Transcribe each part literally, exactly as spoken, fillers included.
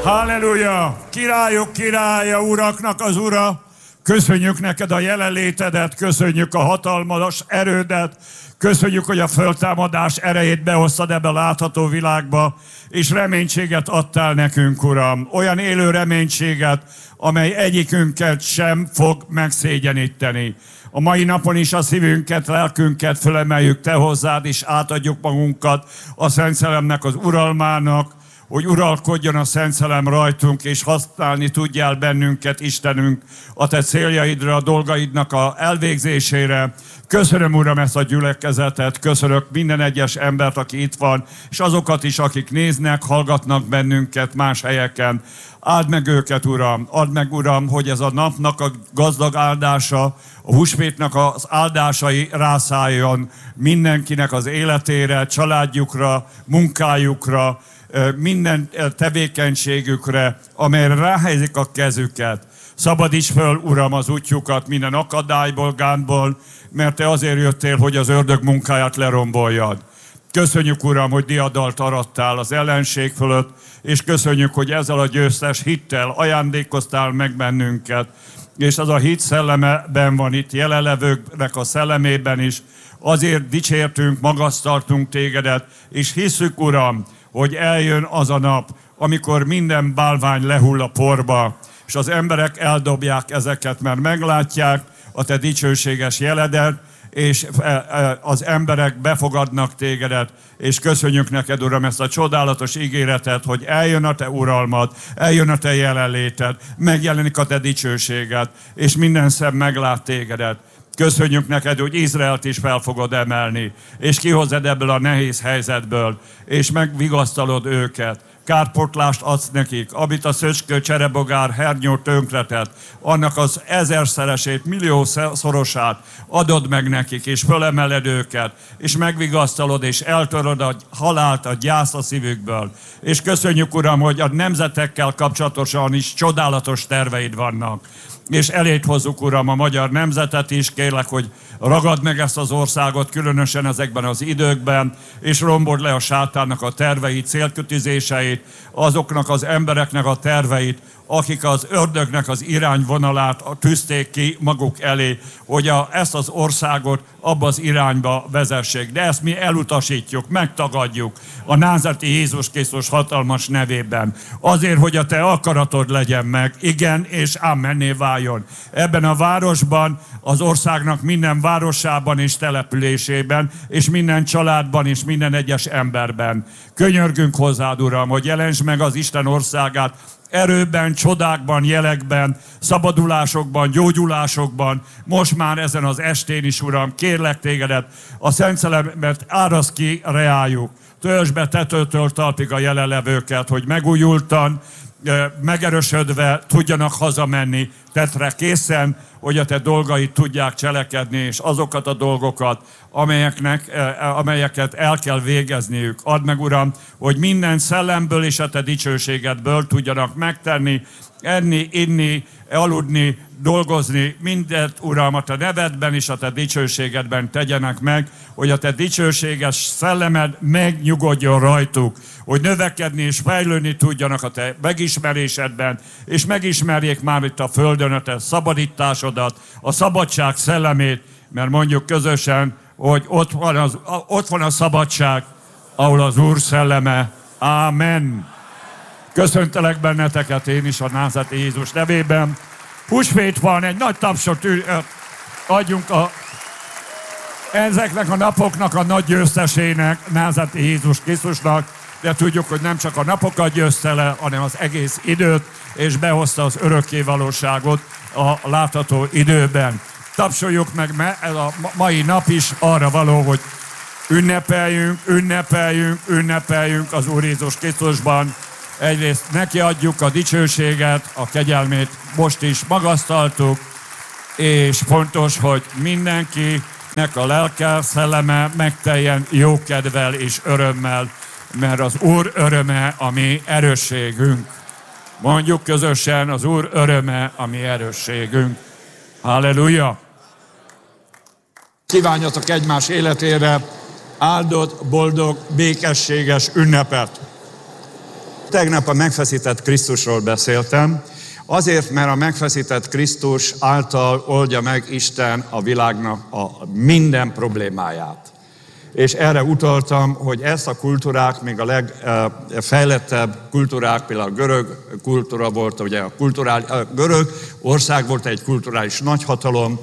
Halleluja! Királyok királya, uraknak az ura! Köszönjük neked a jelenlétedet, köszönjük a hatalmas erődet, köszönjük, hogy a föltámadás erejét behoztad ebbe a látható világba, és reménységet adtál nekünk, Uram. Olyan élő reménységet, amely egyikünket sem fog megszégyeníteni. A mai napon is a szívünket, lelkünket fölemeljük te hozzád, és átadjuk magunkat a Szent Szellemnek az uralmának, hogy uralkodjon a Szent Szellem rajtunk, és használni tudjál bennünket, Istenünk, a te céljaidra, a dolgaidnak a elvégzésére. Köszönöm, Uram, ezt a gyülekezetet, köszönök minden egyes embert, aki itt van, és azokat is, akik néznek, hallgatnak bennünket más helyeken. Áld meg őket, Uram, add meg, Uram, hogy ez a napnak a gazdag áldása, a húsvétnak az áldásai rászálljon mindenkinek az életére, családjukra, munkájukra, minden tevékenységükre, amelyre ráhelyezik a kezüket. Szabadíts föl, Uram, az útjukat minden akadályból, gánból, mert te azért jöttél, hogy az ördög munkáját leromboljad. Köszönjük, Uram, hogy diadalt arattál az ellenség fölött, és köszönjük, hogy ezzel a győztes hittel ajándékoztál meg bennünket. És az a hit szellemeben van itt jelenlevőknek a szellemében is. Azért dicsértünk, magasztaltunk tégedet, és hiszük, Uram, hogy eljön az a nap, amikor minden bálvány lehull a porba, és az emberek eldobják ezeket, mert meglátják a te dicsőséges jeledet, és az emberek befogadnak tégedet, és köszönjük neked, Uram, ezt a csodálatos ígéretet, hogy eljön a te uralmad, eljön a te jelenléted, megjelenik a te dicsőséged, és minden szem meglát tégedet. Köszönjük neked, hogy Izraelt is fel fogod emelni, és kihozod ebből a nehéz helyzetből, és megvigasztalod őket. Kárpotlást adsz nekik, amit a szöcskő, cserebogár, hernyó tönkretett, annak az ezerszeresét, milliószorosát adod meg nekik, és fölemeled őket, és megvigasztalod, és eltöröd a halált, a gyászt a szívükből. És köszönjük, Uram, hogy a nemzetekkel kapcsolatosan is csodálatos terveid vannak. És eléd hozzuk, Uram, a magyar nemzetet is, kérlek, hogy ragad meg ezt az országot, különösen ezekben az időkben, és rombold le a sátánnak a terveit, célkütőzéseit, azoknak az embereknek a terveit, akik az ördögnek az irányvonalát tűzték ki maguk elé, hogy a, ezt az országot abba az irányba vezessék. De ezt mi elutasítjuk, megtagadjuk a názáreti Jézus Krisztus hatalmas nevében. Azért, hogy a te akaratod legyen meg, igen és ámenné váljon. Ebben a városban, az országnak minden városában és településében, és minden családban és minden egyes emberben. Könyörgünk hozzád, Uram, hogy jelensd meg az Isten országát, erőben, csodákban, jelekben, szabadulásokban, gyógyulásokban, most már ezen az estén is, Uram, kérlek tégedet, a Szent Szellemet árasz ki reájuk. Töltsd be tetőtől talpig a jelenlevőket, hogy megújultan, megerősödve tudjanak hazamenni, tetre készen, hogy a te dolgait tudják cselekedni, és azokat a dolgokat, amelyeknek, amelyeket el kell végezniük. Add meg, Uram, hogy minden szellemből és a te dicsőségedből tudjanak megtenni, enni, inni, aludni, dolgozni, mindent, Uram, a te nevedben és a te dicsőségedben tegyenek meg, hogy a te dicsőséges szellemed megnyugodjon rajtuk, hogy növekedni és fejlődni tudjanak a te megismerésedben, és megismerjék már itt a földön a te szabadításodat, a szabadság szellemét, mert mondjuk közösen, hogy ott van, az, ott van a szabadság, ahol az Úr szelleme. Ámen. Köszöntelek benneteket én is a názáreti Jézus nevében. Húsvét van, egy nagy tapsot adjunk a, ezeknek a napoknak a nagy győztesének, názáreti Jézus Krisztusnak, de tudjuk, hogy nem csak a napokat győzte le, hanem az egész időt, és behozta az örökké valóságot a látható időben. Tapsoljuk meg, mert ez a mai nap is arra való, hogy ünnepeljünk, ünnepeljünk, ünnepeljünk az Úr Jézus Krisztusban. Egyrészt neki adjuk a dicsőséget, a kegyelmét, most is magasztaltuk, és fontos, hogy mindenkinek a lelke, szelleme megteljen jókedvel és örömmel, mert az Úr öröme a mi erősségünk. Mondjuk közösen, az Úr öröme a mi erősségünk. Halleluja! Kívánjatok egymás életére áldott, boldog, békességes ünnepet! tegnap a megfeszített Krisztusról beszéltem, azért, mert a megfeszített Krisztus által oldja meg Isten a világnak a minden problémáját. És erre utaltam, hogy ezt a kultúrák, még a legfejlettebb kultúrák, például a görög kultúra volt, ugye a, kulturál, a görög ország volt egy kulturális nagyhatalom,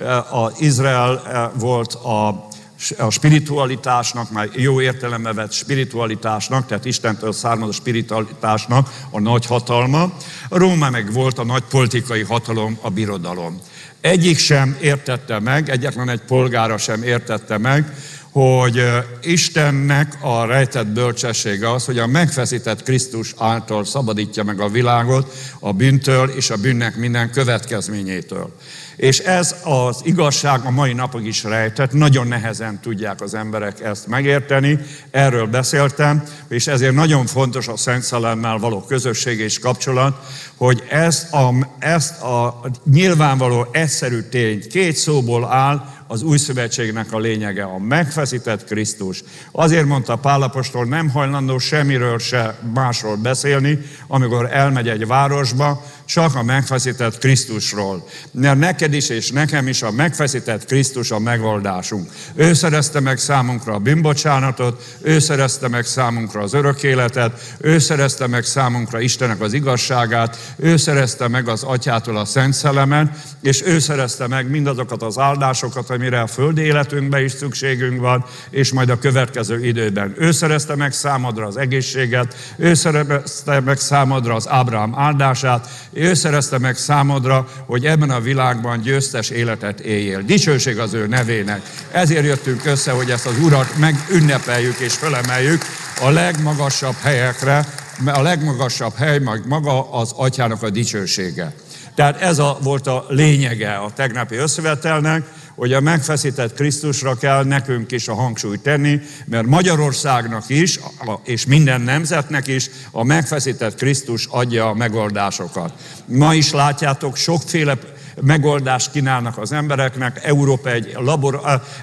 az Izrael volt a, a spiritualitásnak, már jó értelembe vett spiritualitásnak, tehát Istentől származó spiritualitásnak a nagy hatalma. A Róma meg volt a nagy politikai hatalom, a birodalom. Egyik sem értette meg, egyetlen egy polgára sem értette meg, hogy Istennek a rejtett bölcsessége az, hogy a megfeszített Krisztus által szabadítja meg a világot a bűntől és a bűnnek minden következményétől. És ez az igazság a mai napig is rejtett, nagyon nehezen tudják az emberek ezt megérteni, erről beszéltem, és ezért nagyon fontos a Szent Szellemmel való közösség és kapcsolat, hogy ezt a, ezt a nyilvánvaló egyszerű tényt két szóból áll, az új szövetségnek a lényege, a megfeszített Krisztus. Azért mondta Pál apostol, nem hajlandó semmiről se másról beszélni, amikor elmegy egy városba, csak a megfeszített Krisztusról. Mert neked is és nekem is a megfeszített Krisztus a megoldásunk. Ő szerezte meg számunkra a bűnbocsánatot, ő szerezte meg számunkra az örök életet, ő szerezte meg számunkra Istennek az igazságát, ő szerezte meg az Atyától a Szent Szellemet, és ő szerezte meg mindazokat az áldásokat, amire a földi életünkben is szükségünk van, és majd a következő időben. Ő szerezte meg számodra az egészséget, ő szerezte meg számodra az Ábrahám áldását, ő szerezte meg számodra, hogy ebben a világban győztes életet éljél. Dicsőség az ő nevének. Ezért jöttünk össze, hogy ezt az Urat megünnepeljük és felemeljük a legmagasabb helyekre, a legmagasabb hely meg maga az Atyának a dicsősége. Tehát ez a, volt a lényege a tegnapi összevetelnek, hogy a megfeszített Krisztusra kell nekünk is a hangsúlyt tenni, mert Magyarországnak is, és minden nemzetnek is a megfeszített Krisztus adja a megoldásokat. Ma is látjátok, sokféle megoldást kínálnak az embereknek. Európa egy labor,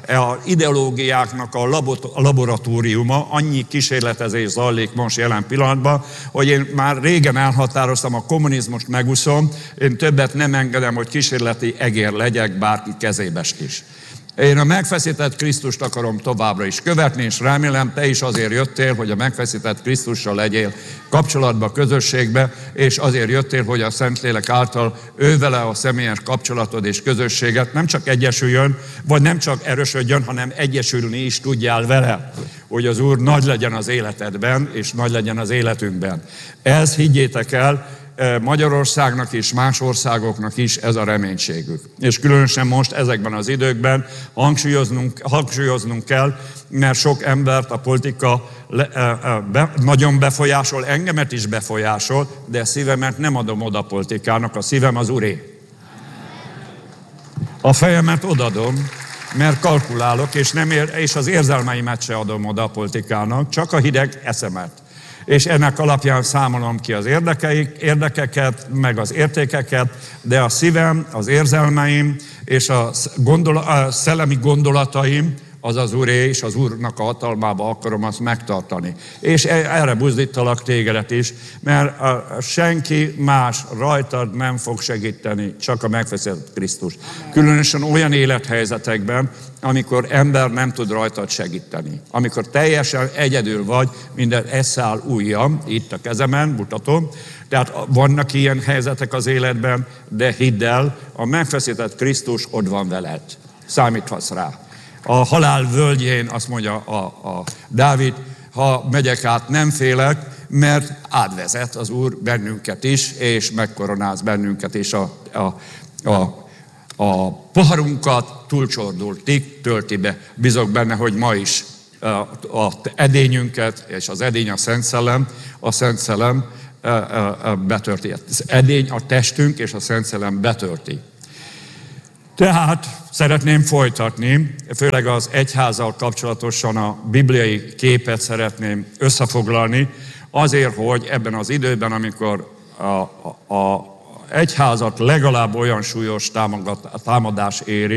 a ideológiáknak a, labor, a laboratóriuma, annyi kísérletezés zajlik most jelen pillanatban, hogy én már régen elhatároztam, a kommunizmust megúszom, én többet nem engedem, hogy kísérleti egér legyek bárki kezébe is. Én a megfeszített Krisztust akarom továbbra is követni, és remélem, te is azért jöttél, hogy a megfeszített Krisztussal legyél kapcsolatba, közösségbe, és azért jöttél, hogy a Szentlélek által ő vele a személyes kapcsolatod és közösséget nem csak egyesüljön, vagy nem csak erősödjön, hanem egyesülni is tudjál vele, hogy az Úr nagy legyen az életedben, és nagy legyen az életünkben. Ez, higgyétek el, Magyarországnak és más országoknak is ez a reménységük. És különösen most ezekben az időkben hangsúlyoznunk, hangsúlyoznunk kell, mert sok embert a politika le, be, nagyon befolyásol, engemet is befolyásol, de szívemet nem adom oda politikának, a szívem az Uré. A fejemet odadom, mert kalkulálok, és, nem ér, és az érzelmeimet se adom oda a politikának, csak a hideg eszemet. És ennek alapján számolom ki az érdekeik, érdekeket, meg az értékeket, de a szívem, az érzelmeim és a, gondol, a szellemi gondolataim az az Úré, és az Úrnak a hatalmába akarom azt megtartani. És erre buzdítalak tégedet is, mert a, senki más rajtad nem fog segíteni, csak a megfeszített Krisztus. Különösen olyan élethelyzetekben, amikor ember nem tud rajtad segíteni. Amikor teljesen egyedül vagy, minden eszál ujjam, itt a kezemen, mutatom. Tehát vannak ilyen helyzetek az életben, de hidd el, a megfeszített Krisztus ott van veled. Számíthatsz rá. A halál völgyén azt mondja a, a Dávid, ha megyek át, nem félek, mert átvezet az Úr bennünket is, és megkoronáz bennünket, és a, a, a, a poharunkat túlcsordultig tölti be. Bízok benne, hogy ma is az edényünket, és az edény a Szent Szellem, a Szent Szellem betölti. Az edény a testünk, és a Szent Szellem betölti. Tehát szeretném folytatni, főleg az egyházzal kapcsolatosan a bibliai képet szeretném összefoglalni, azért, hogy ebben az időben, amikor a, a, a egyházat legalább olyan súlyos támadás éri,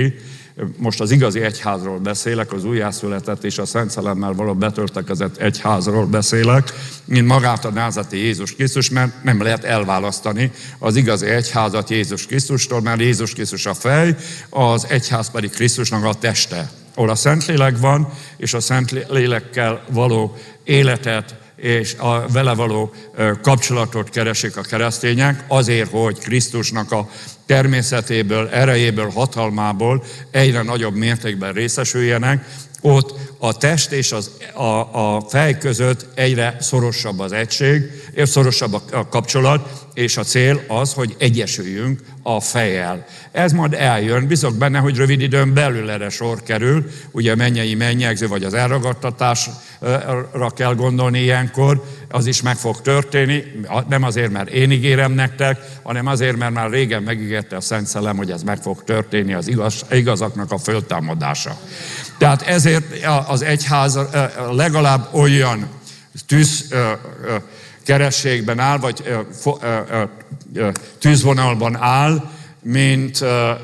most az igazi egyházról beszélek, az újjászületett és a Szent Szellemmel való betöltekezett egyházról beszélek, mint magát a názáreti Jézus Krisztus, mert nem lehet elválasztani az igazi egyházat Jézus Krisztustól, mert Jézus Krisztus a fej, az egyház pedig Krisztusnak a teste, ahol a Szentlélek van, és a Szentlélekkel való életet és a vele való kapcsolatot keresik a keresztények azért, hogy Krisztusnak a természetéből, erejéből, hatalmából egyre nagyobb mértékben részesüljenek. Ott a test és az, a, a fej között egyre szorosabb az egység, és szorosabb a kapcsolat, és a cél az, hogy egyesüljünk a fejjel. Ez majd eljön, bizony benne, hogy rövid időn belül erre sor kerül, ugye a mennyei mennyegző, vagy az elragadtatásra kell gondolni ilyenkor, az is meg fog történni, nem azért, mert én ígérem nektek, hanem azért, mert már régen megígérte a Szent Szellem, hogy ez meg fog történni, az igaz, igazaknak a föltámadása. Tehát ezért az egyház legalább olyan tűz kerességben áll, vagy tűzvonalban áll, mint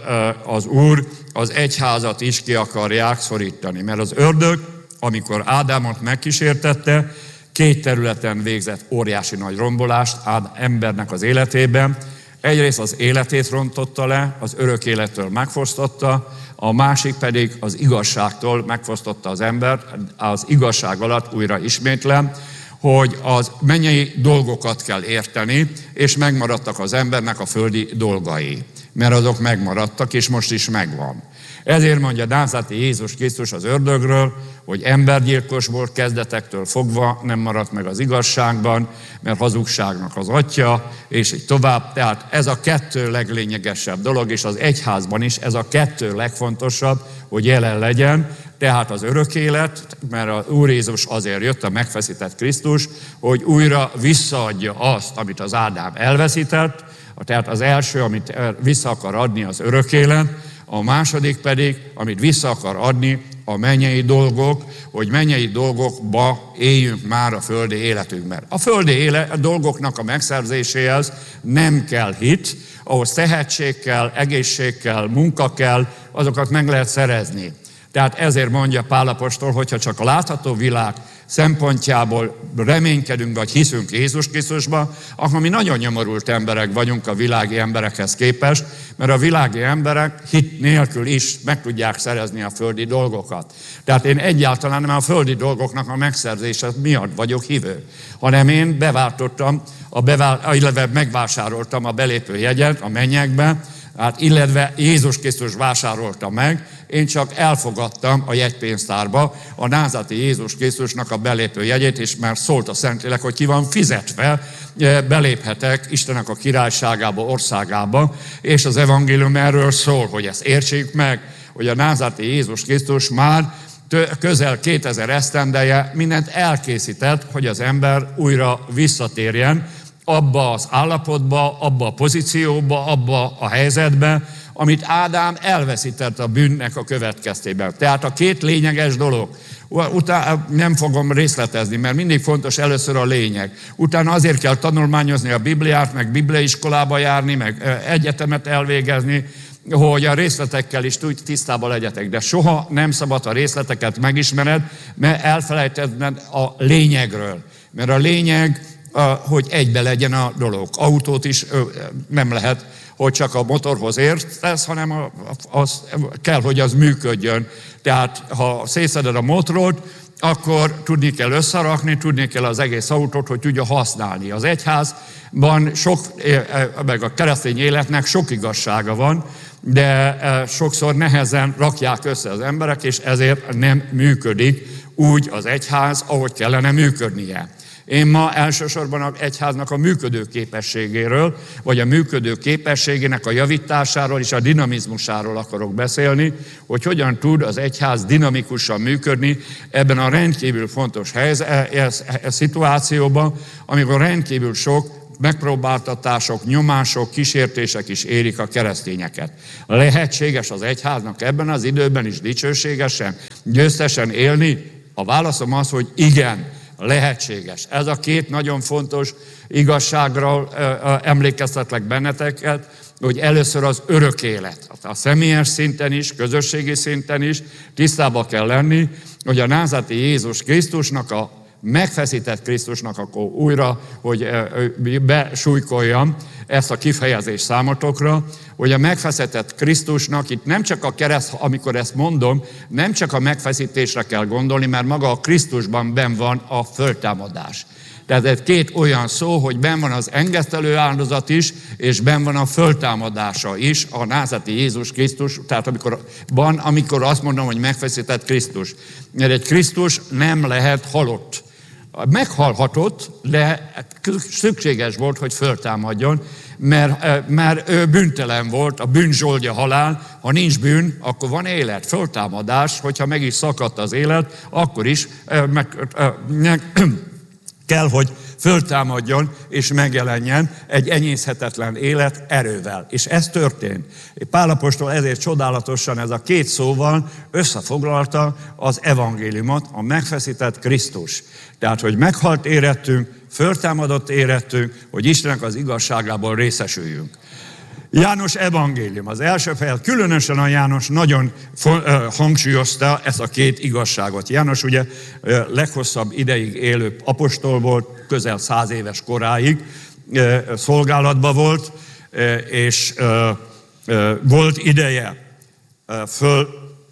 az Úr az egyházat is ki akarják szorítani. Mert az ördög, amikor Ádámot megkísértette, két területen végzett óriási nagy rombolást Ádám embernek az életében. Egyrészt az életét rontotta le, az örök élettől megfosztotta, a másik pedig az igazságtól megfosztotta az embert, az igazság alatt újra ismétlem, hogy az mennyei dolgokat kell érteni, és megmaradtak az embernek a földi dolgai. Mert azok megmaradtak, és most is megvan. Ezért mondja názáreti Jézus Krisztus az ördögről, hogy embergyilkos volt kezdetektől fogva, nem maradt meg az igazságban, mert hazugságnak az atya, és így tovább. Tehát ez a kettő leglényegesebb dolog, és az egyházban is ez a kettő legfontosabb, hogy jelen legyen. Tehát az örök élet, mert az Úr Jézus azért jött, a megfeszített Krisztus, hogy újra visszaadja azt, amit az Ádám elveszített, tehát az első, amit vissza akar adni, az örök élet, a második pedig, amit vissza akar adni, a mennyei dolgok, hogy mennyei dolgokba éljünk már a földi életünkben. A földi élet, a dolgoknak a megszerzéséhez nem kell hit, ahhoz tehetség kell, egészség kell, munka kell, azokat meg lehet szerezni. Tehát ezért mondja Pál apostol, hogyha csak a látható világ szempontjából reménykedünk, vagy hiszünk Jézus Krisztusba, akkor mi nagyon nyomorult emberek vagyunk a világi emberekhez képest, mert a világi emberek hit nélkül is meg tudják szerezni a földi dolgokat. Tehát én egyáltalán nem a földi dolgoknak a megszerzése miatt vagyok hívő, hanem én beváltottam, a bevál, illetve megvásároltam a belépőjegyet a mennyekbe, hát illetve Jézus Krisztus vásárolta meg, én csak elfogadtam a jegypénztárba a názáreti Jézus Krisztusnak a belépő jegyét, és már szólt a Szentlélek, hogy ki van fizetve, beléphetek Istennek a királyságába, országába, és az evangélium erről szól, hogy ezt értsék meg, hogy a názáreti Jézus Krisztus már közel kétezer esztendeje mindent elkészített, hogy az ember újra visszatérjen abba az állapotba, abba a pozícióba, abba a helyzetbe, amit Ádám elveszített a bűnnek a következtében. Tehát a két lényeges dolog. Utána nem fogom részletezni, mert mindig fontos először a lényeg. Utána azért kell tanulmányozni a Bibliát, meg bibliaiskolába járni, meg egyetemet elvégezni, hogy a részletekkel is tisztában legyetek. De soha nem szabad a részleteket megismered, mert elfelejtedned a lényegről. Mert a lényeg, hogy egybe legyen a dolog. Autót is nem lehet, hogy csak a motorhoz értesz, hanem az kell, hogy az működjön. Tehát ha szétszeded a motorot, akkor tudni kell összerakni, tudni kell az egész autót, hogy tudja használni. Az egyházban sok, meg a keresztény életnek sok igazsága van, de sokszor nehezen rakják össze az emberek, és ezért nem működik úgy az egyház, ahogy kellene működnie. Én ma elsősorban az egyháznak a működő képességéről, vagy a működő képességének a javításáról és a dinamizmusáról akarok beszélni, hogy hogyan tud az egyház dinamikusan működni ebben a rendkívül fontos helyzet, ez, ez, szituációban, amikor rendkívül sok megpróbáltatások, nyomások, kísértések is érik a keresztényeket. Lehetséges az egyháznak ebben az időben is dicsőségesen, győztesen élni? A válaszom az, hogy igen. Lehetséges. Ez a két nagyon fontos igazságról emlékeztetlek benneteket, hogy először az örök élet. A személyes szinten is, közösségi szinten is tisztába kell lenni, hogy a názáreti Jézus Krisztusnak, a megfeszített Krisztusnak, akkor újra, hogy besújkoljam ezt a kifejezést számotokra, hogy a megfeszített Krisztusnak, itt nem csak a kereszt, amikor ezt mondom, nem csak a megfeszítésre kell gondolni, mert maga a Krisztusban benn van a föltámadás. Tehát ez két olyan szó, hogy benn van az engesztelő áldozat is, és benn van a föltámadása is, a názáreti Jézus Krisztus, tehát amikor, van, amikor azt mondom, hogy megfeszített Krisztus. Mert egy Krisztus nem lehet halott. Meghalhatott, de szükséges volt, hogy föltámadjon, mert, mert ő bűntelen volt, a bűn zsoldja halál, ha nincs bűn, akkor van élet, föltámadás, hogyha meg is szakadt az élet, akkor is meg, meg, kell, hogy föltámadjon és megjelenjen egy enyészhetetlen élet erővel. És ez történt. Pál apostol ezért csodálatosan ez a két szóval összefoglalta az evangéliumot, a megfeszített Krisztus. Tehát, hogy meghalt érettünk, föltámadott érettünk, hogy Istennek az igazságából részesüljünk. János evangélium, az első fejezet, különösen a János nagyon hangsúlyozta ezt a két igazságot. János ugye leghosszabb ideig élő apostol volt, közel száz éves koráig szolgálatban volt, és volt ideje föl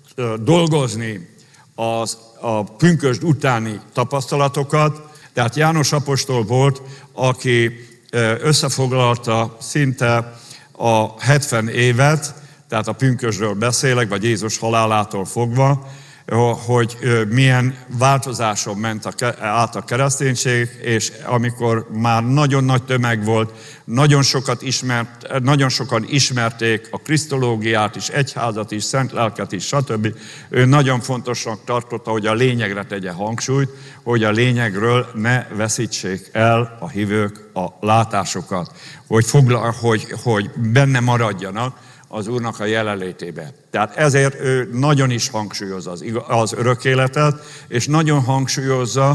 dolgozni az, a pünkösd utáni tapasztalatokat, tehát János apostol volt, aki összefoglalta szinte a hetven évet, tehát a pünkösdről beszélek, vagy Jézus halálától fogva, hogy milyen változáson ment át a kereszténység, és amikor már nagyon nagy tömeg volt, nagyon, sokat ismert, nagyon sokan ismerték a krisztológiát is, egyházat is, szent lelket is, stb. Ő nagyon fontosnak tartotta, hogy a lényegre tegye hangsúlyt, hogy a lényegről ne veszítsék el a hívők a látásokat, hogy, fogla, hogy, hogy benne maradjanak az Úrnak a jelenlétébe. Tehát ezért ő nagyon is hangsúlyozza az, az örök életet, és nagyon hangsúlyozza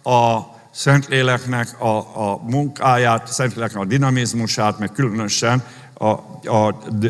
a Szentléleknek a, a munkáját, Szentléleknek a dinamizmusát, meg különösen a, a,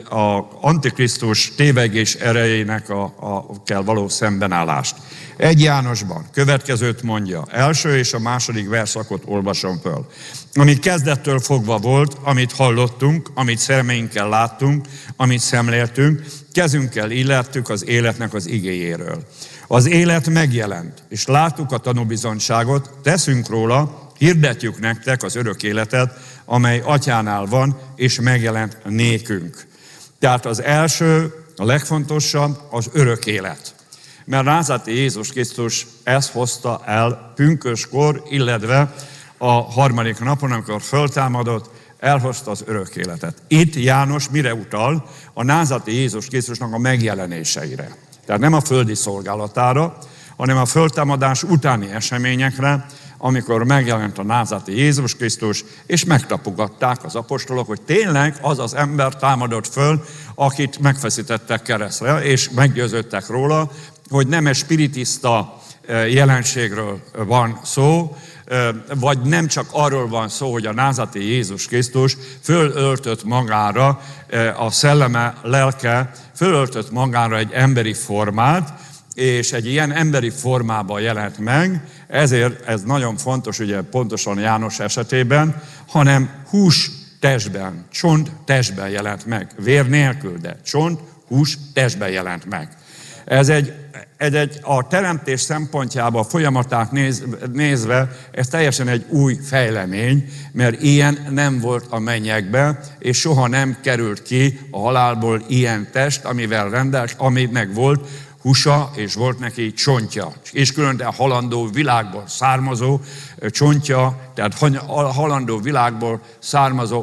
a Antikrisztus tévegés erejének a, a kell való szembenállást. Egy Jánosban következőt mondja, első és a második verszakot olvasom föl. Ami kezdettől fogva volt, amit hallottunk, amit szemeinkkel láttunk, amit szemléltünk, kezünkkel illettük az életnek az igéjéről. Az élet megjelent, és láttuk a tanúbizonyságot, teszünk róla, hirdetjük nektek az örök életet, amely Atyánál van, és megjelent nékünk. Tehát az első, a legfontosabb az örök élet. Mert názáreti Jézus Krisztus ezt hozta el pünköskor, illetve a harmadik napon, amikor föltámadott, elhozta az örök életet. Itt János mire utal? A názáreti Jézus Krisztusnak a megjelenéseire. Tehát nem a földi szolgálatára, hanem a föltámadás utáni eseményekre, amikor megjelent a názáreti Jézus Krisztus, és megtapogatták az apostolok, hogy tényleg az az ember támadott föl, akit megfeszítettek keresztre, és meggyőződtek róla, hogy nem egy spiritista jelenségről van szó, vagy nem csak arról van szó, hogy a názáreti Jézus Krisztus fölöltött magára, a szelleme, lelke fölöltött magára egy emberi formát, és egy ilyen emberi formában jelent meg, ezért ez nagyon fontos, ugye pontosan János esetében, hanem hús testben, csont testben jelent meg. Vér nélkül, de csont, hús testben jelent meg. Ez egy, ez egy a teremtés szempontjából, folyamatát néz, nézve, ez teljesen egy új fejlemény, mert ilyen nem volt a mennyekben, és soha nem került ki a halálból ilyen test, amivel rendelt, aminek volt húsa, és volt neki csontja. És különben a halandó világból származó csontja, tehát a halandó világból származó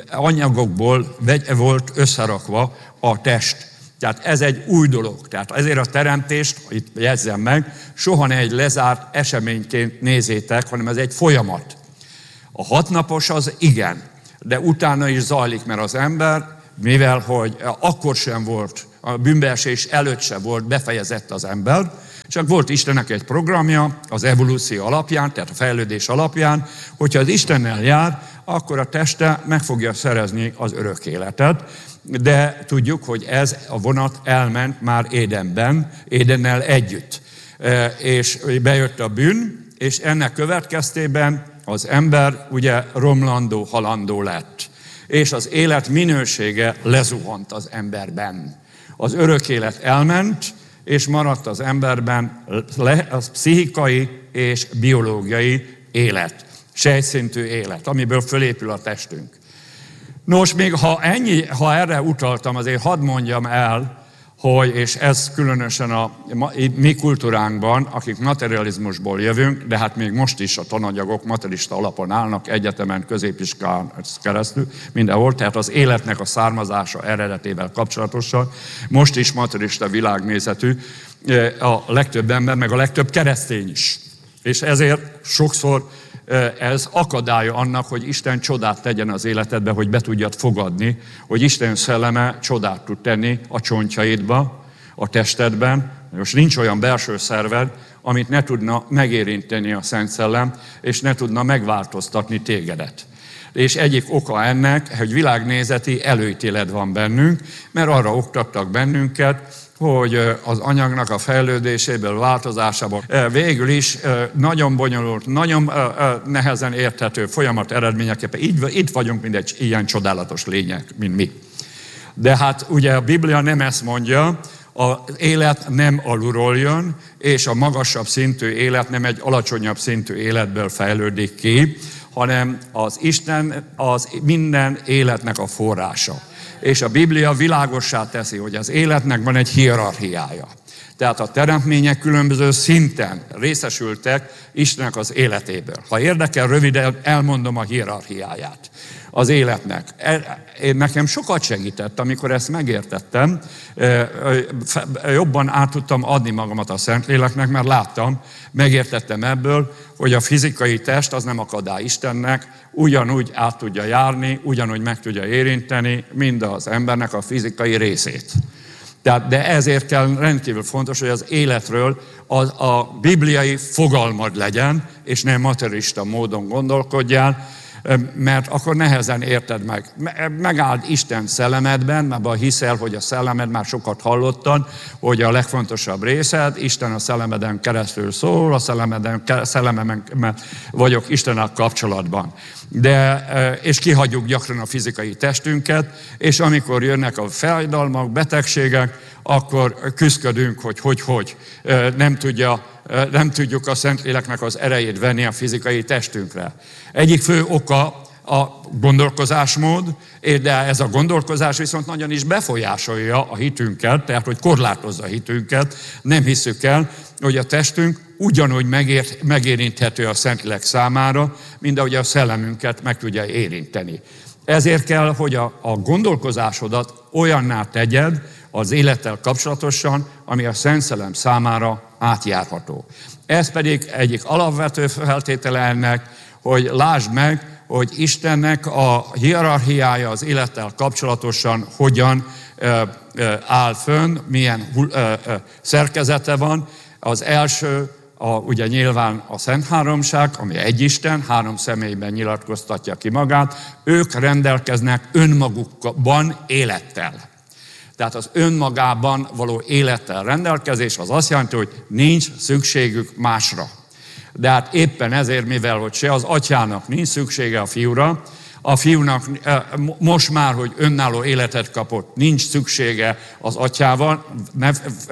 anyagokból volt összerakva a test. Tehát ez egy új dolog. Tehát ezért a teremtést, itt jegyzem meg, soha ne egy lezárt eseményként nézzétek, hanem ez egy folyamat. A hatnapos az igen, de utána is zajlik, mert az ember, mivel hogy akkor sem volt, a bűnbeesés előtt sem volt befejezett az ember, csak volt Istennek egy programja az evolúció alapján, tehát a fejlődés alapján, hogyha az Istennel jár, akkor a teste meg fogja szerezni az örök életet. de tudjuk, hogy ez a vonat elment már Édenben, Édennel együtt. És bejött a bűn, és ennek következtében az ember ugye romlandó, halandó lett. És az élet minősége lezuhant az emberben. Az örök élet elment, és maradt az emberben a pszichikai és biológiai élet, sejtszintű élet, amiből fölépül a testünk. Nos, még ha, ennyi, ha erre utaltam, azért hadd mondjam el, hogy, és ez különösen a mi kultúránkban, akik materializmusból jövünk, de hát még most is a tananyagok materialista alapon állnak, egyetemen, középiskolán keresztül, mindenhol, tehát az életnek a származása eredetével kapcsolatosan, most is materialista világnézetű a legtöbb ember, meg a legtöbb keresztény is. És ezért sokszor ez akadálya annak, hogy Isten csodát tegyen az életedbe, hogy be tudjad fogadni, hogy Isten szelleme csodát tud tenni a csontjaidba, a testedben. Most nincs olyan belső szerved, amit ne tudna megérinteni a Szent Szellem, és ne tudna megváltoztatni tégedet. És egyik oka ennek, hogy világnézeti előítélet van bennünk, mert arra oktattak bennünket, hogy az anyagnak a fejlődéséből, változásából végül is nagyon bonyolult, nagyon nehezen érthető folyamat eredményeképpen így, itt vagyunk, mint egy ilyen csodálatos lények, mint mi. De hát ugye a Biblia nem ezt mondja, az élet nem alulról jön, és a magasabb szintű élet nem egy alacsonyabb szintű életből fejlődik ki, hanem az Isten az minden életnek a forrása. És a Biblia világossá teszi, hogy az életnek van egy hierarchiája. Tehát a teremtmények különböző szinten részesültek Istennek az életéből. Ha érdekel, röviden elmondom a hierarchiáját az életnek. Én nekem sokat segített, amikor ezt megértettem, jobban át tudtam adni magamat a Szentléleknek, mert láttam, megértettem ebből, hogy a fizikai test az nem akadály Istennek, ugyanúgy át tudja járni, ugyanúgy meg tudja érinteni mind az embernek a fizikai részét. Tehát, de ezért kell rendkívül fontos, hogy az életről a, a bibliai fogalmad legyen, és nem materialista módon gondolkodjál, mert akkor nehezen érted meg. Megáld Isten szellemedben, mert abban hiszel, hogy a szellemed, már sokat hallottad, hogy a legfontosabb részed, Isten a szellemeden keresztül szól, a szellemeden, szellememen vagyok Istennel kapcsolatban. De, és kihagyjuk gyakran a fizikai testünket, és amikor jönnek a fájdalmak, betegségek, akkor küzdködünk, hogy hogy-hogy nem tudja, nem tudjuk a Szentléleknek az erejét venni a fizikai testünkre. Egyik fő oka a gondolkozásmód, de ez a gondolkozás viszont nagyon is befolyásolja a hitünket, tehát hogy korlátozza a hitünket. Nem hiszük el, hogy a testünk ugyanúgy megér, megérinthető a Szentlélek számára, mint ahogy a szellemünket meg tudja érinteni. Ezért kell, hogy a, a gondolkozásodat olyanná tegyed az élettel kapcsolatosan, ami a Szent Szellem számára átjárható. Ez pedig egyik alapvető feltétele ennek, hogy lásd meg, hogy Istennek a hierarchiája az élettel kapcsolatosan hogyan ö, ö, áll fönn, milyen ö, ö, szerkezete van. Az első, a, ugye nyilván a Szent Háromság, ami egy Isten, három személyben nyilatkoztatja ki magát, ők rendelkeznek önmagukban élettel. Tehát az önmagában való élettel rendelkezés az azt jelenti, hogy nincs szükségük másra. De hát éppen ezért, mivel hogy se az atyának nincs szüksége a fiúra, a fiúnak most már, hogy önálló életet kapott, nincs szüksége az atyával, ne,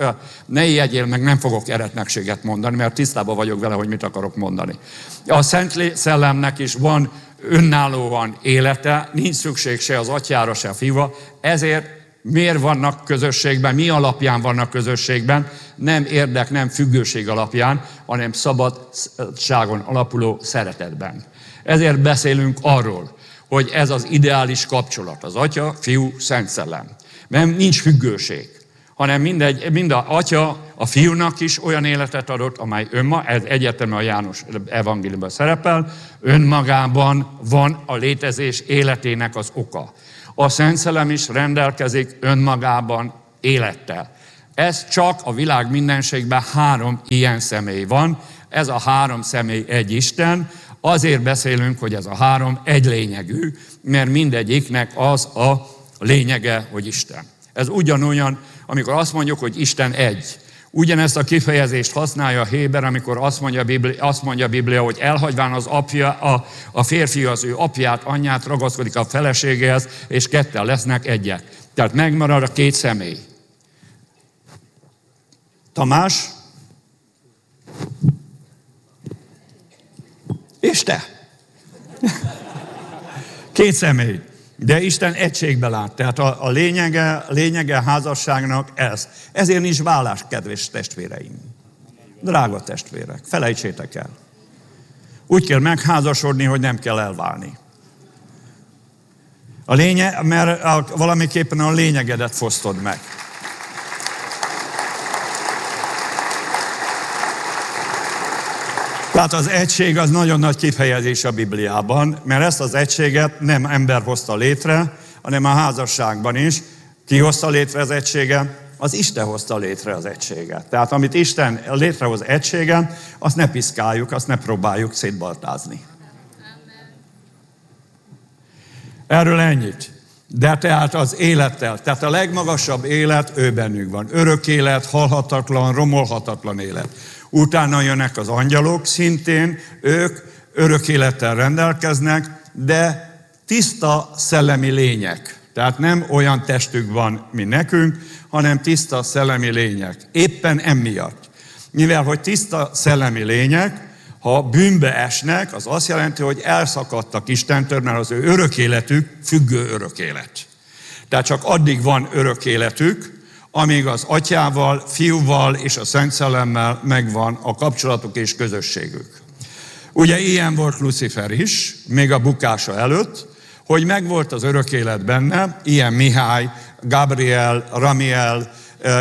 ne ijedjél meg, nem fogok eretnekséget mondani, mert tisztában vagyok vele, hogy mit akarok mondani. A Szent Szellemnek is van önállóan élete, nincs szükség se az atyára, se a fiúra, ezért miért vannak közösségben, mi alapján vannak közösségben, nem érdek, nem függőség alapján, hanem szabadságon alapuló szeretetben. Ezért beszélünk arról, hogy ez az ideális kapcsolat, az Atya, Fiú, Szent Szellem. Mert nincs függőség, hanem mindegy, mind a Atya a Fiúnak is olyan életet adott, amely önma, ez egyértelműen a János evangéliumban szerepel, önmagában van a létezés életének az oka. A Szent Szellem is rendelkezik önmagában élettel. Ez csak a világ mindenségben három ilyen személy van. Ez a három személy egy Isten. Azért beszélünk, hogy ez a három egy lényegű, mert mindegyiknek az a, A lényege, hogy Isten. Ez ugyanolyan, amikor azt mondjuk, hogy Isten egy. Ugyanezt a kifejezést használja a Héber, amikor azt mondja a Biblia, azt mondja a Biblia hogy elhagyván az apja, a, a férfi az ő apját, anyját, ragaszkodik a feleségéhez, és ketten lesznek egyek. Tehát megmarad a két személy. Tamás? És te? Két személy. De Isten egységbe lát. Tehát a, a lényege, lényege a házasságnak ez. Ezért nincs vállás, kedves testvéreim. Drága testvérek, felejtsétek el. Úgy kell megházasodni, hogy nem kell elválni. A lényeg, mert a, valamiképpen a lényegedet fosztod meg. Tehát az egység az nagyon nagy kifejezés a Bibliában, mert ezt az egységet nem ember hozta létre, hanem a házasságban is. Ki hozta létre az egységet? Az Isten hozta létre az egységet. Tehát amit Isten létrehoz egységen, azt ne piszkáljuk, azt ne próbáljuk szétbaltázni. Erről ennyit. De tehát az élettel, tehát a legmagasabb élet ő bennünk van. Örök élet, halhatatlan, romolhatatlan élet. Utána jönnek az angyalok, szintén ők örök élettel rendelkeznek, de tiszta szellemi lények. Tehát nem olyan testük van, mint nekünk, hanem tiszta szellemi lények. Éppen emiatt. Mivel, hogy tiszta szellemi lények, ha bűnbe esnek, az azt jelenti, hogy elszakadtak Istentől, mert az ő örök életük függő örök élet. Tehát csak addig van örök életük, amíg az atyával, fiúval és a Szent Szellemmel megvan a kapcsolatuk és közösségük. Ugye ilyen volt Lucifer is, még a bukása előtt, hogy megvolt az örök élet benne, ilyen Mihály, Gabriel, Ramiel,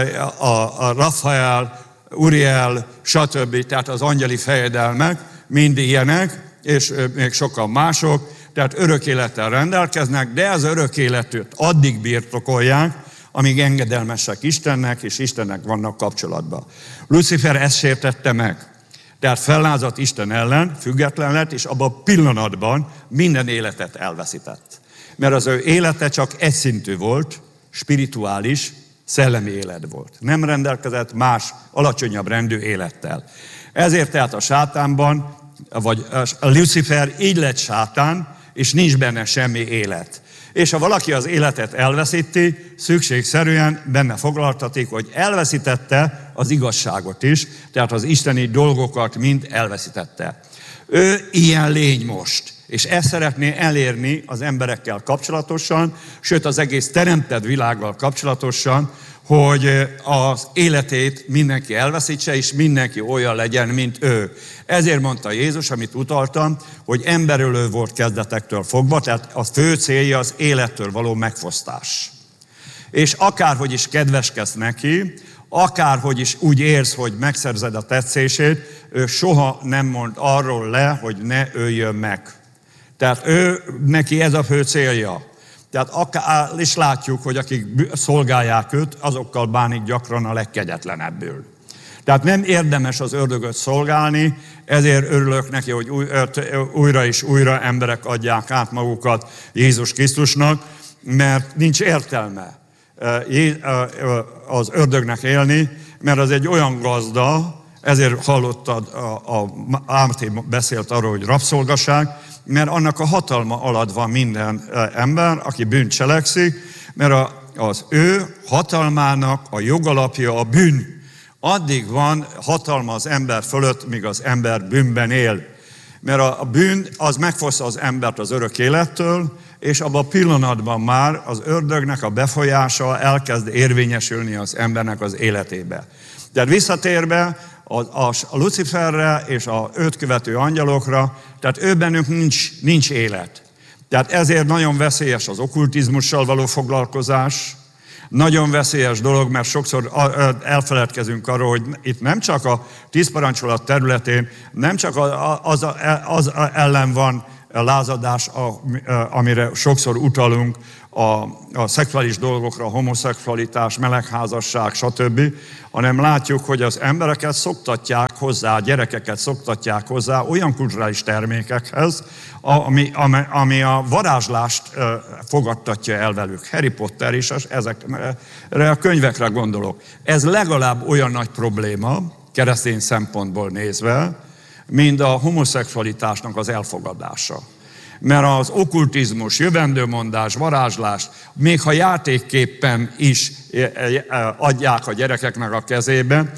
a Rafael, Uriel, stb. Tehát az angyali fejedelmek, mind ilyenek, és még sokan mások, tehát örök élettel rendelkeznek, de az örök életet addig birtokolják, amíg engedelmesek Istennek, és Istennek vannak kapcsolatban. Lucifer ezt sértette meg. Tehát fellázadt Isten ellen, független lett, és abban a pillanatban minden életet elveszített. Mert az ő élete csak egyszintű volt, spirituális, szellemi élet volt. Nem rendelkezett más, alacsonyabb rendű élettel. Ezért tehát a sátánban, vagy a Lucifer így lett sátán, és nincs benne semmi élet. És ha valaki az életet elveszíti, szükségszerűen benne foglaltatik, hogy elveszítette az igazságot is, tehát az isteni dolgokat mind elveszítette. Ő ilyen lény most, és ezt szeretné elérni az emberekkel kapcsolatosan, sőt az egész teremtett világgal kapcsolatosan, hogy az életét mindenki elveszítse, és mindenki olyan legyen, mint ő. Ezért mondta Jézus, amit utaltam, hogy emberölő volt kezdetektől fogva, tehát a fő célja az élettől való megfosztás. És akárhogy is kedveskedsz neki, akárhogy is úgy érsz, hogy megszerzed a tetszését, ő soha nem mond arról le, hogy ne öljön meg. Tehát ő, neki ez a fő célja. Tehát akár is látjuk, hogy akik szolgálják őt, azokkal bánik gyakran a legkegyetlenebbül. Tehát nem érdemes az ördögöt szolgálni, ezért örülök neki, hogy újra és újra emberek adják át magukat Jézus Krisztusnak, mert nincs értelme az ördögnek élni, mert az egy olyan gazda, ezért hallottad, a, a Ámté beszélt arról, hogy rabszolgaság, mert annak a hatalma alatt van minden ember, aki bűnt cselekszik, mert a, az ő hatalmának a jogalapja a bűn. Addig van hatalma az ember fölött, míg az ember bűnben él. Mert a, a bűn az megfoszta az embert az örök élettől, és abban a pillanatban már az ördögnek a befolyása elkezd érvényesülni az embernek az életébe. Tehát visszatérve a, a, a Luciferre és a őt követő angyalokra, tehát ő bennünk nincs, nincs élet. Tehát ezért nagyon veszélyes az okkultizmussal való foglalkozás, nagyon veszélyes dolog, mert sokszor elfeledkezünk arról, hogy itt nem csak a tíz parancsolat területén, nem csak az, az ellen van lázadás, amire sokszor utalunk, a, a szexuális dolgokra, a homoszexualitás, melegházasság, stb., hanem látjuk, hogy az embereket szoktatják hozzá, a gyerekeket szoktatják hozzá olyan kulturális termékekhez, ami, ami a varázslást fogadtatja el velük. Harry Potter is, ezekre a könyvekre gondolok. Ez legalább olyan nagy probléma, keresztény szempontból nézve, mint a homoszexualitásnak az elfogadása. Mert az okkultizmus, jövendőmondás, varázslás, még ha játékképpen is adják a gyerekeknek a kezébe,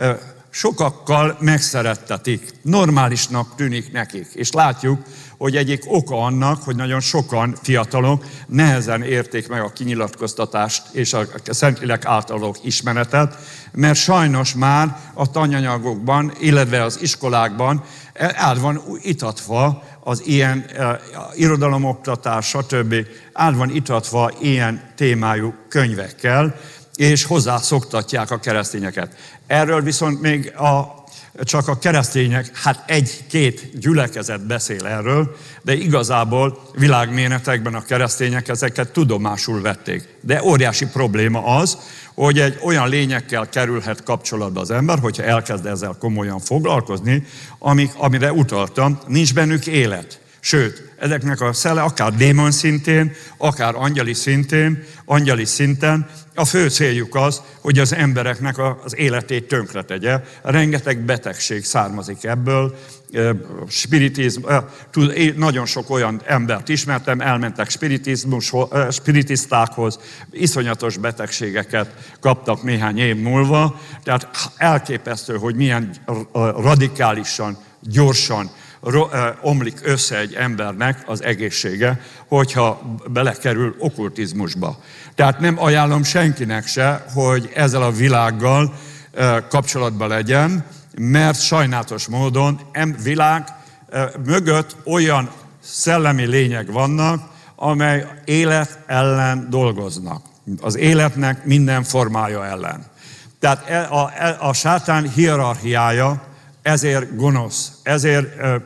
sokakkal megszerettetik, normálisnak tűnik nekik. És látjuk, hogy egyik oka annak, hogy nagyon sokan fiatalok nehezen érték meg a kinyilatkoztatást és a Szentlélek által való ismeretet, mert sajnos már a tananyagokban, illetve az iskolákban át van itatva az ilyen uh, irodalomoktatás, stb. Át van itatva ilyen témájú könyvekkel, és hozzászoktatják a keresztényeket. Erről viszont még a, csak a keresztények, hát egy-két gyülekezet beszél erről, de igazából világméretekben a keresztények ezeket tudomásul vették. De óriási probléma az, hogy egy olyan lényekkel kerülhet kapcsolatba az ember, hogyha elkezd ezzel komolyan foglalkozni, amik, amire utaltam, nincs bennük élet. Sőt, ezeknek a szelle akár démon szintén, akár angyali szintén, angyali szinten, a fő céljuk az, hogy az embereknek az életét tönkretegye. Rengeteg betegség származik ebből, spiritizm, nagyon sok olyan embert ismertem, elmentek spiritizmus, spiritisztákhoz, iszonyatos betegségeket kaptak néhány év múlva, tehát elképesztő, hogy milyen radikálisan, gyorsan omlik össze egy embernek az egészsége, hogyha belekerül okkultizmusba. Tehát nem ajánlom senkinek se, hogy ezzel a világgal kapcsolatban legyen, mert sajnálatos módon em világ mögött olyan szellemi lények vannak, amely élet ellen dolgoznak. Az életnek minden formája ellen. Tehát a, a, a sátán hierarchiája ezért gonosz, ezért uh,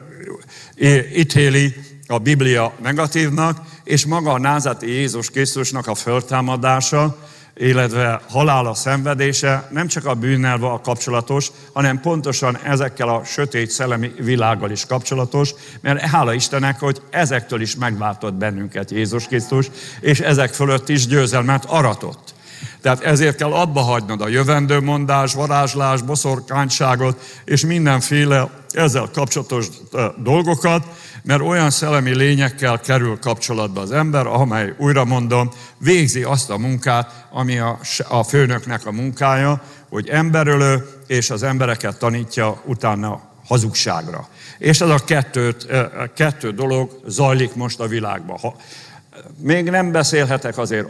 ítéli a Biblia negatívnak, és maga a názáreti Jézus Krisztusnak a föltámadása, illetve halála, szenvedése nem csak a bűnnel van kapcsolatos, hanem pontosan ezekkel a sötét szellemi világgal is kapcsolatos, mert hála Istennek, hogy ezektől is megváltott bennünket Jézus Krisztus, és ezek fölött is győzelmet aratott. Tehát ezért kell abba hagynod a jövendőmondás, varázslás, boszorkányságot és mindenféle ezzel kapcsolatos dolgokat, mert olyan szellemi lényekkel kerül kapcsolatba az ember, amely, újra mondom, végzi azt a munkát, ami a, a főnöknek a munkája, hogy emberölő, és az embereket tanítja utána hazugságra. És ez a kettő, kettő dolog zajlik most a világban. Ha, még nem beszélhetek azért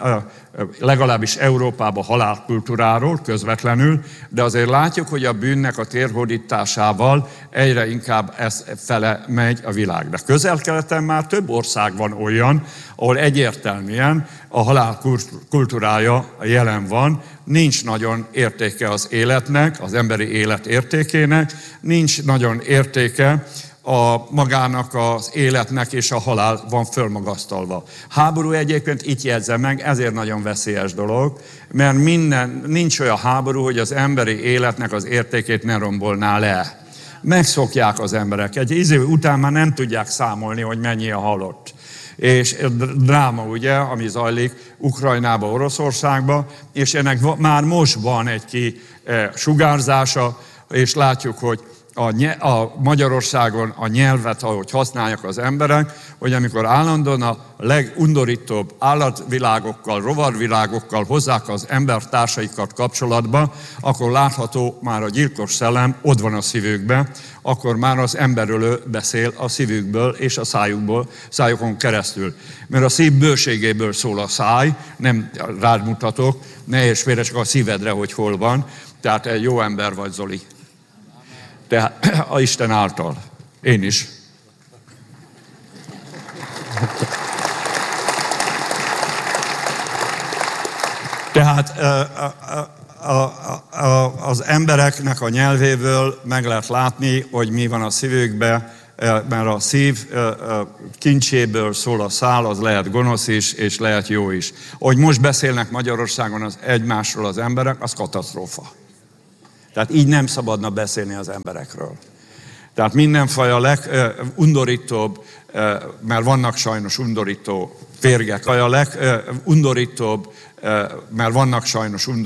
legalábbis Európában halálkultúráról közvetlenül, de azért látjuk, hogy a bűnnek a térhódításával egyre inkább ez fele megy a világ. De Közel-Keleten már több ország van olyan, ahol egyértelműen a halálkultúrája jelen van, nincs nagyon értéke az életnek, az emberi élet értékének, nincs nagyon értéke a magának az életnek, és a halál van fölmagasztalva. Háború egyébként itt jegyzem meg, ezért nagyon veszélyes dolog, mert minden, nincs olyan háború, hogy az emberi életnek az értékét ne rombolná le. Megszokják az emberek. Egy idő után már nem tudják számolni, hogy mennyi a halott. És dráma, ugye, ami zajlik Ukrajnába, Oroszországba, és ennek már most van egy ki sugárzása, és látjuk, hogy A, a Magyarországon a nyelvet, ahogy használják az emberek, hogy amikor állandóan a legundorítóbb állatvilágokkal, rovarvilágokkal hozzák az embertársaikat kapcsolatba, akkor látható már a gyilkos szellem ott van a szívükben, akkor már az emberölő beszél a szívükből és a szájukból, szájukon keresztül. Mert a szív bőségéből szól a száj, nem rád mutatok, ne és félre csak a szívedre, hogy hol van. Tehát egy jó ember vagy, Zoli. Tehát a Isten által. Én is. Tehát az embereknek a nyelvéből meg lehet látni, hogy mi van a szívükben, mert a szív kincséből szól a szál, az lehet gonosz is, és lehet jó is. Ahogy most beszélnek Magyarországon az egymásról az emberek, az katasztrófa. Tehát így nem szabadna beszélni az emberekről. Tehát mindenfajta legundorítóbb, mert vannak sajnos undorító férgek, a legundorítóbb, mert vannak sajnos undorító